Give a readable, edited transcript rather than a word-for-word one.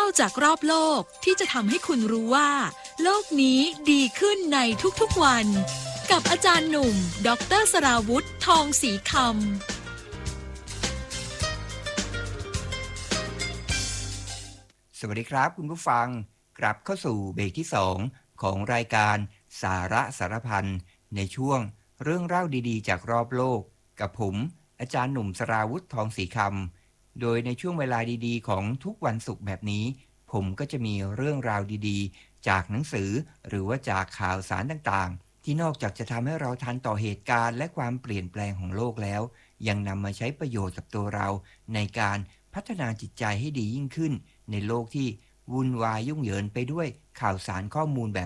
จากรอบโลกที่จะทำให้คุณรู้ว่าโลกนี้ดีขึ้นในทุกๆวันกับอาจารย์หนุ่มดร.สราวุธทองศรีคำสวัสดีครับคุณผู้ฟังกลับเข้าสู่เบรกที่2ของรายการสาระสารพันในช่วงเรื่องเล่าดีๆจากรอบโลกกับผมอาจารย์หนุ่มสราวุธทองศรีคำโดยในช่วงเวลาดีๆของทุกวันศุกร์แบบนี้ผมก็จะมีเรื่องราวดีๆจากหนังสือหรือว่าจากข่าวสารต่างๆที่นอกจากจะทำให้เราทันต่อเหตุการณ์และความเปลี่ยนแปลงของโลกแล้วยังนำมาใช้ประโยชน์กับตัวเราในการพัฒนาจิตใจให้ดียิ่งขึ้นในโลกที่วุ่นวายยุ่งเหยิงไปด้วยข่าวสารข้อมูลแบบ